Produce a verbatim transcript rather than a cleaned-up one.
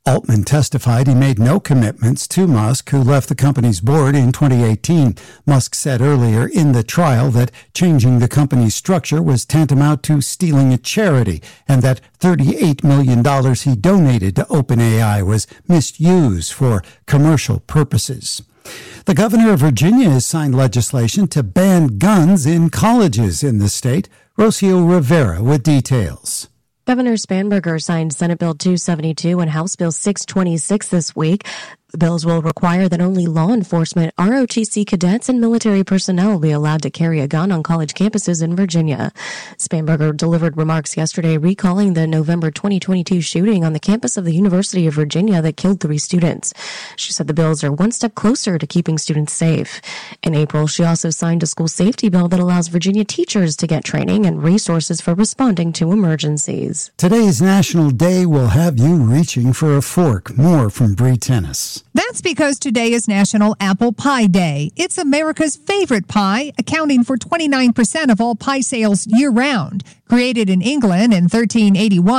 Altman testified he made no commitments to Musk, who left the company's board in twenty eighteen. Musk said earlier in the trial that changing the company's structure was tantamount to stealing a charity, and that thirty-eight million dollars he donated to OpenAI was misused for commercial purposes. The governor of Virginia has signed legislation to ban guns in colleges in the state. Rocio Rivera with details. Governor Spanberger signed Senate Bill two seventy-two and House Bill six twenty-six this week. The bills will require that only law enforcement, R O T C cadets, and military personnel be allowed to carry a gun on college campuses in Virginia. Spanberger delivered remarks yesterday recalling the November twenty twenty-two shooting on the campus of the University of Virginia that killed three students. She said the bills are one step closer to keeping students safe. In April, she also signed a school safety bill that allows Virginia teachers to get training and resources for responding to emergencies. Today's National Day will have you reaching for a fork. More from Bree Tennis. That's because today is National Apple Pie Day. It's America's favorite pie, accounting for twenty-nine percent of all pie sales year-round. Created in England in thirteen eighty-one,